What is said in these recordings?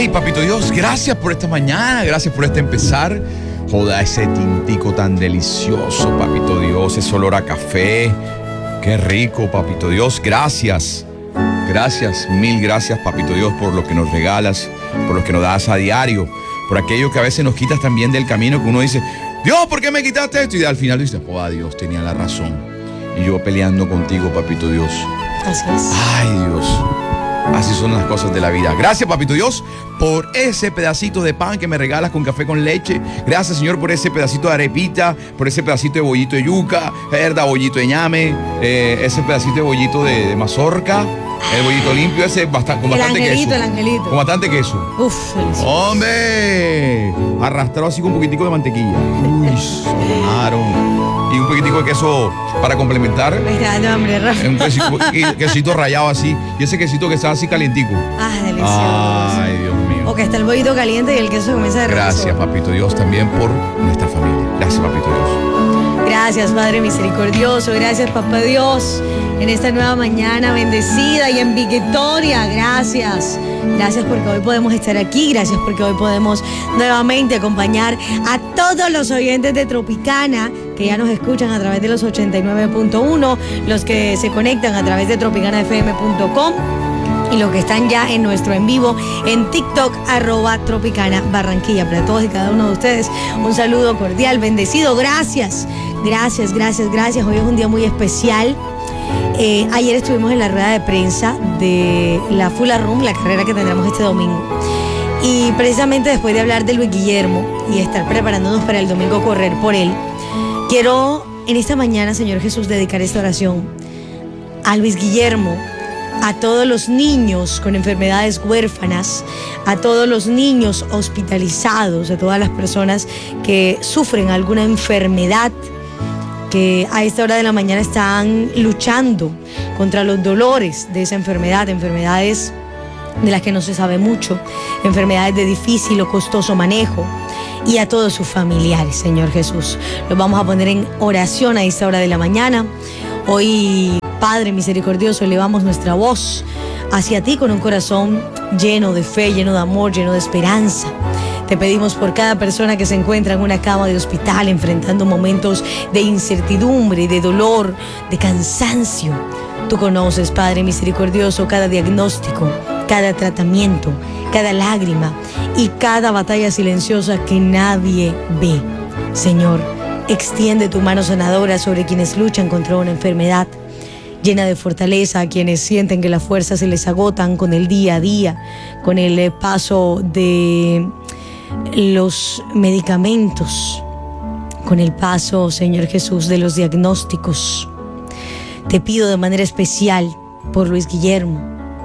Hey, papito Dios, gracias por esta mañana, gracias por este empezar. Joda, ese tintico tan delicioso, papito Dios, ese olor a café. Qué rico, papito Dios, gracias. Gracias, mil gracias, papito Dios, por lo que nos regalas, por lo que nos das a diario, por aquello que a veces nos quitas también del camino, que uno dice, Dios, ¿por qué me quitaste esto? Y al final dices, joda, Dios tenía la razón. Y yo peleando contigo, papito Dios. Así es. Ay, Dios. Así son las cosas de la vida. Gracias, papito Dios, por ese pedacito de pan que me regalas con café con leche. Gracias, Señor, por ese pedacito de arepita, por ese pedacito de bollito de yuca, bollito de ñame, ese pedacito de bollito de mazorca, el bollito limpio, ese con bastante queso. El angelito. Con bastante queso. Uf, delicioso. ¡Hombre! Arrastrado así con un poquitico de mantequilla. Uy, sonaron. Y un poquitico de queso para complementar. Me está dando hambre, Rafa. Un quesito rallado así. Y ese quesito que está así calientico. Ah, delicioso. Ay, Dios mío. O que está el bollito caliente y el queso comienza a derretir. Gracias, papito Dios, también por nuestra familia. Gracias, papito Dios. Gracias, Padre misericordioso. Gracias, Papá Dios, en esta nueva mañana bendecida y en victoria. Gracias. Gracias porque hoy podemos estar aquí. Gracias porque hoy podemos nuevamente acompañar a todos los oyentes de Tropicana que ya nos escuchan a través de los 89.1, los que se conectan a través de tropicanafm.com y los que están ya en nuestro en vivo en TikTok, @Tropicana Barranquilla. Para todos y cada uno de ustedes, un saludo cordial, bendecido. Gracias, gracias, gracias, gracias. Hoy es un día muy especial. Ayer estuvimos en la rueda de prensa de la Fula Room, la carrera que tendremos este domingo. Y precisamente después de hablar de Luis Guillermo y estar preparándonos para el domingo correr por él, quiero en esta mañana, Señor Jesús, dedicar esta oración a Luis Guillermo, a todos los niños con enfermedades huérfanas, a todos los niños hospitalizados, a todas las personas que sufren alguna enfermedad, que a esta hora de la mañana están luchando contra los dolores de esa enfermedad, enfermedades de las que no se sabe mucho, enfermedades de difícil o costoso manejo, y a todos sus familiares, Señor Jesús. Los vamos a poner en oración a esta hora de la mañana. Hoy, Padre misericordioso, elevamos nuestra voz hacia ti con un corazón lleno de fe, lleno de amor, lleno de esperanza. Te pedimos por cada persona que se encuentra en una cama de hospital enfrentando momentos de incertidumbre, de dolor, de cansancio. Tú conoces, Padre misericordioso, cada diagnóstico, cada tratamiento, cada lágrima y cada batalla silenciosa que nadie ve. Señor, extiende tu mano sanadora sobre quienes luchan contra una enfermedad. Llena de fortaleza a quienes sienten que las fuerzas se les agotan con el día a día, con el paso de los medicamentos, con el paso, Señor Jesús, de los diagnósticos. Te pido de manera especial por Luis Guillermo.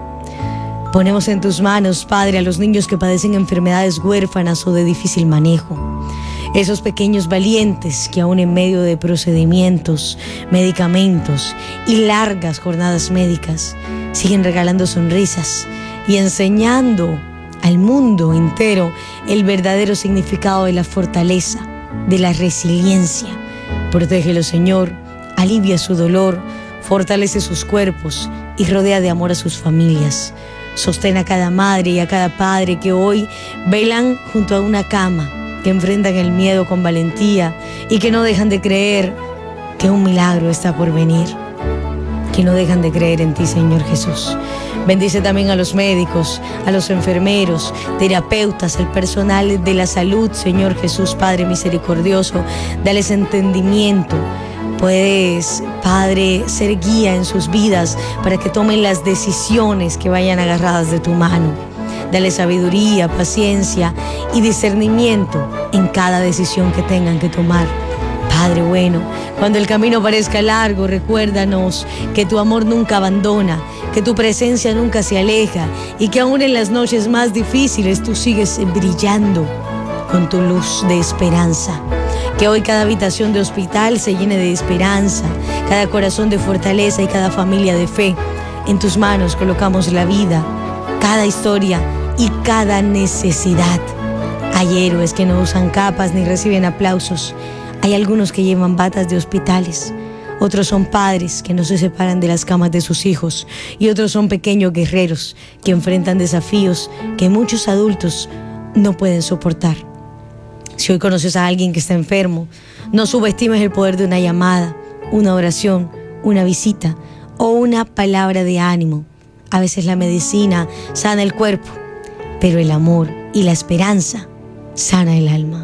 Ponemos en tus manos, Padre, a los niños que padecen enfermedades huérfanas o de difícil manejo. Esos pequeños valientes que aún en medio de procedimientos, medicamentos y largas jornadas médicas siguen regalando sonrisas y enseñando al mundo entero el verdadero significado de la fortaleza, de la resiliencia. Protégelo, Señor, alivia su dolor, fortalece sus cuerpos y rodea de amor a sus familias. Sostén a cada madre y a cada padre que hoy velan junto a una cama, que enfrentan el miedo con valentía y que no dejan de creer que un milagro está por venir, que no dejan de creer en ti, Señor Jesús. Bendice también a los médicos, a los enfermeros, terapeutas, al personal de la salud, Señor Jesús, Padre misericordioso. Dales entendimiento. Puedes, Padre, ser guía en sus vidas para que tomen las decisiones que vayan agarradas de tu mano. Dale sabiduría, paciencia y discernimiento en cada decisión que tengan que tomar. Padre bueno, cuando el camino parezca largo, recuérdanos que tu amor nunca abandona, que tu presencia nunca se aleja y que aún en las noches más difíciles tú sigues brillando con tu luz de esperanza. Que hoy cada habitación de hospital se llene de esperanza, cada corazón de fortaleza y cada familia de fe. En tus manos colocamos la vida, cada historia y cada necesidad. Hay héroes que no usan capas ni reciben aplausos. Hay algunos que llevan batas de hospitales, Otros son padres que no se separan de las camas de sus hijos. Y otros son pequeños guerreros que enfrentan desafíos que muchos adultos no pueden soportar. Si hoy conoces a alguien que está enfermo, no subestimes el poder de una llamada, una oración, una visita o una palabra de ánimo. A veces la medicina sana el cuerpo, pero el amor y la esperanza sana el alma.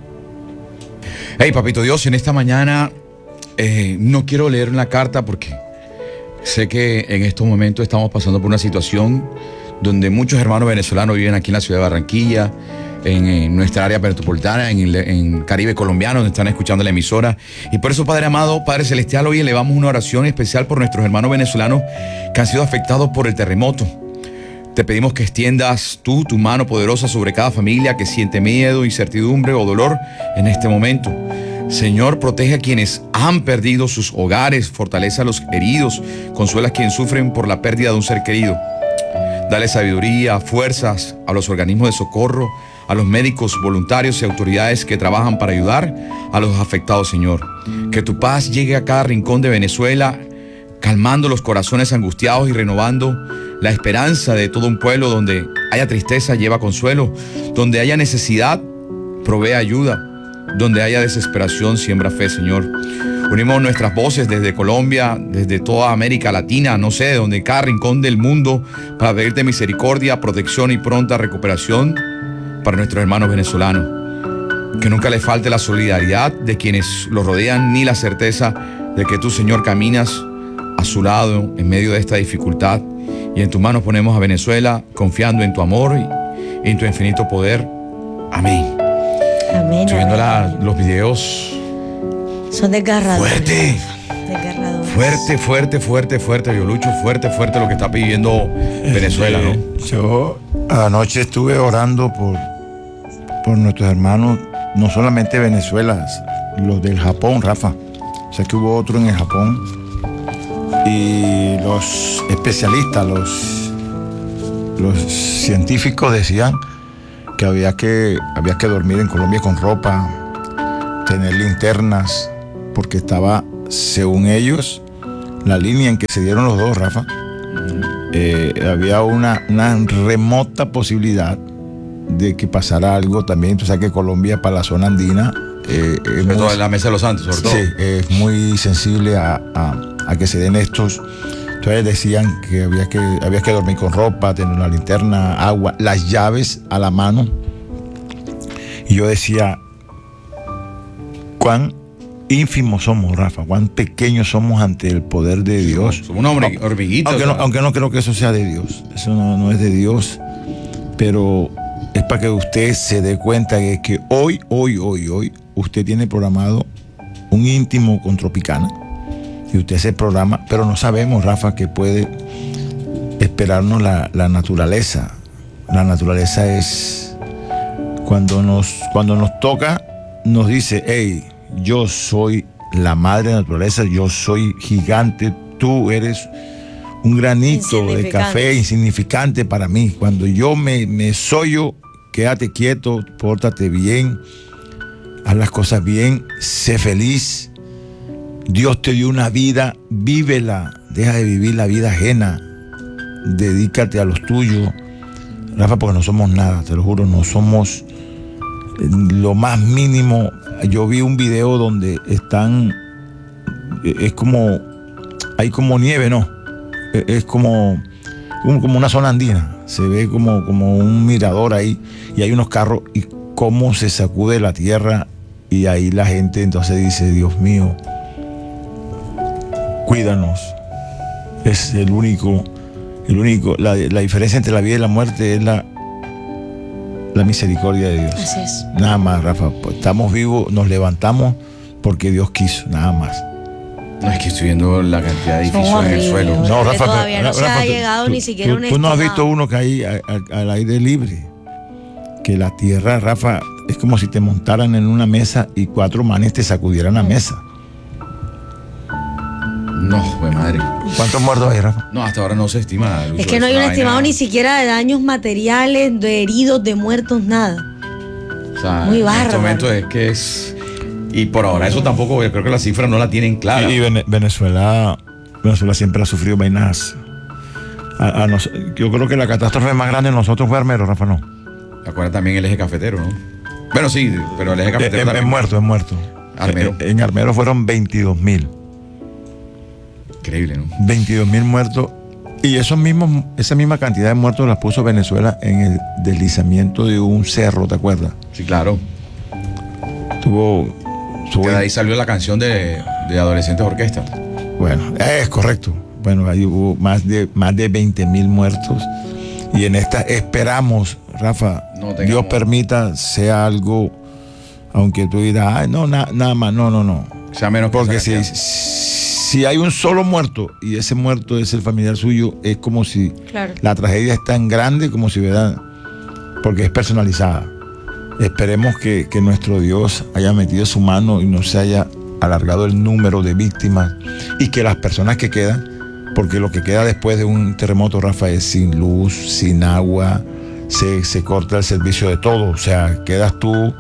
Hey, Papito Dios, en esta mañana no quiero leer una carta porque sé que en estos momentos estamos pasando por una situación donde muchos hermanos venezolanos viven aquí en la ciudad de Barranquilla, en nuestra área metropolitana, en Caribe colombiano, donde están escuchando la emisora. Y por eso, Padre amado, Padre celestial, hoy elevamos una oración especial por nuestros hermanos venezolanos que han sido afectados por el terremoto. Te pedimos que extiendas tú tu mano poderosa sobre cada familia que siente miedo, incertidumbre o dolor en este momento. Señor, protege a quienes han perdido sus hogares, fortalece a los heridos, consuela a quienes sufren por la pérdida de un ser querido. Dale sabiduría, fuerzas a los organismos de socorro, a los médicos, voluntarios y autoridades que trabajan para ayudar a los afectados, Señor. Que tu paz llegue a cada rincón de Venezuela, calmando los corazones angustiados y renovando la esperanza de todo un pueblo. Donde haya tristeza, lleva consuelo. Donde haya necesidad, provee ayuda. Donde haya desesperación, siembra fe, Señor. Unimos nuestras voces desde Colombia, desde toda América Latina, no sé, de donde cada rincón del mundo, para pedirte misericordia, protección y pronta recuperación para nuestros hermanos venezolanos. Que nunca les falte la solidaridad de quienes los rodean, ni la certeza de que tú, Señor, caminas a su lado en medio de esta dificultad. Y en tus manos ponemos a Venezuela, confiando en tu amor y en tu infinito poder. Amén. Amén. Estoy viendo los videos. Son desgarradores. Fuerte. Desgarradores. Fuerte, Violucho, fuerte lo que está pidiendo Venezuela, ¿no? Yo anoche estuve orando por nuestros hermanos, no solamente de Venezuela, los del Japón, Rafa. O sea que hubo otro en el Japón. Y los especialistas, los científicos decían que había que dormir en Colombia con ropa, tener linternas, porque estaba, según ellos, la línea en que se dieron los dos, Rafa, había una remota posibilidad de que pasara algo también. Tú sabes que Colombia, para la zona andina, sobre todo en la Mesa de los Santos, sobre todo. Sí, es muy sensible a que se den estos. Entonces decían que había que dormir con ropa, tener una linterna, agua, las llaves a la mano. Y yo decía, cuán ínfimos somos, Rafa, cuán pequeños somos ante el poder de Dios. Somos una hormiguita. Aunque no creo que eso sea de Dios. Eso no es de Dios. Pero es para que usted se dé cuenta de que hoy, usted tiene programado un íntimo con Tropicana. Y usted se programa, pero no sabemos, Rafa, que puede esperarnos la naturaleza. La naturaleza es cuando nos toca, nos dice, hey, yo soy la madre naturaleza, yo soy gigante, tú eres un granito de café insignificante para mí. Cuando yo me soy yo, quédate quieto, pórtate bien, haz las cosas bien, sé feliz. Dios te dio una vida, vívela, deja de vivir la vida ajena, dedícate a los tuyos, Rafa, porque no somos nada, te lo juro, no somos lo más mínimo. Yo vi un video donde hay como nieve, ¿no? Es como una zona andina, se ve como un mirador ahí, y hay unos carros, y cómo se sacude la tierra, y ahí la gente entonces dice, Dios mío, cuídanos. Es el único, la diferencia entre la vida y la muerte es la misericordia de Dios. Así es. Nada más, Rafa, pues estamos vivos, nos levantamos porque Dios quiso, nada más. No, es que estoy viendo la cantidad de edificios en el suelo. No, Rafa, todavía no se ha llegado ni siquiera un tú no has estimado. visto uno que hay al aire libre, que la tierra, Rafa, es como si te montaran en una mesa y 4 manes te sacudieran la mesa. No, pues madre. ¿Cuántos muertos hay, Rafa? No, hasta ahora no se estima. Es que no hay un estimado ni siquiera de daños materiales, de heridos, de muertos, nada. O sea, muy en este bárbaro. momento es que es Y por ahora eso tampoco, yo creo que la cifra no la tienen clara. Y Venezuela siempre ha sufrido vainas. Yo creo que la catástrofe más grande de nosotros fue Armero, Rafa, ¿no? Acuérdate también el eje cafetero, ¿no? Bueno, sí, pero el eje cafetero también. Es muerto. Armero. En Armero fueron 22.000. Increíble, ¿no? 22.000 muertos. Y esa misma cantidad de muertos las puso Venezuela en el deslizamiento de un cerro, ¿te acuerdas? Sí, claro. Que de ahí salió la canción de Adolescentes Orquesta. Bueno, es correcto. Bueno, ahí hubo más de 20.000 muertos. Y en esta esperamos, Rafa, Dios permita, sea algo, aunque tú dirás, ay, no, nada más, no. Sea menos. Porque si hay un solo muerto y ese muerto es el familiar suyo, es como si la tragedia es tan grande como si, ¿verdad? Porque es personalizada. Esperemos que nuestro Dios haya metido su mano y no se haya alargado el número de víctimas y que las personas que quedan, porque lo que queda después de un terremoto, Rafa, es sin luz, sin agua, se corta el servicio de todo, o sea, quedas tú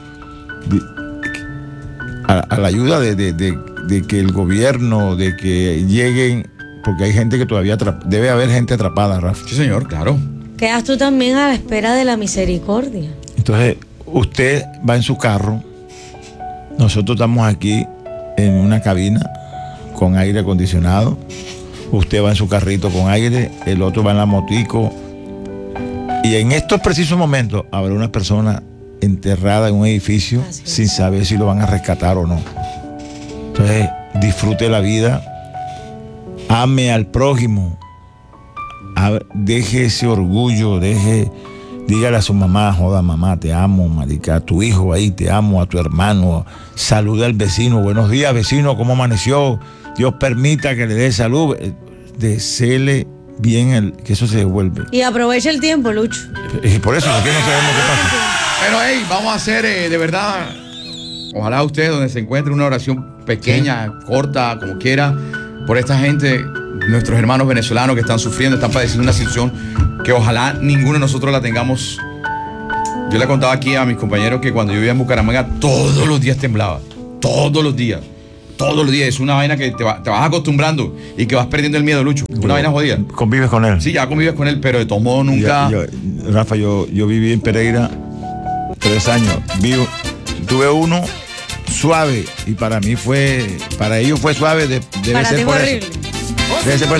a la ayuda de que el gobierno, de que lleguen, porque hay gente que todavía debe haber gente atrapada, Rafa. Sí, señor, claro. Quedas tú también a la espera de la misericordia. Entonces, usted va en su carro, nosotros estamos aquí en una cabina con aire acondicionado, usted va en su carrito con aire, el otro va en la motico, y en estos precisos momentos habrá una persona enterrada en un edificio sin saber si lo van a rescatar o no. Entonces, disfrute la vida, ame al prójimo, deje ese orgullo, dígale a su mamá, joda mamá, te amo, marica, a tu hijo ahí, te amo, a tu hermano, saluda al vecino, buenos días vecino, ¿cómo amaneció? Dios permita que le dé salud, deséele bien que eso se devuelve. Y aprovecha el tiempo, Lucho. Y por eso, aquí no sabemos qué pasa. Pero hey, vamos a hacer de verdad, ojalá usted donde se encuentre una oración pequeña, corta, como quiera, por esta gente, nuestros hermanos venezolanos que están sufriendo, están padeciendo una situación que ojalá ninguno de nosotros la tengamos. Yo le contaba aquí a mis compañeros que cuando yo vivía en Bucaramanga todos los días temblaba, todos los días. Es una vaina que te vas acostumbrando y que vas perdiendo el miedo, Lucho. Una vaina jodida. ¿Convives con él? Sí, ya convives con él, pero de todo modo nunca. Rafa, yo viví en Pereira 3 años. Tuve uno suave y para ellos fue suave. Debe ser por eso.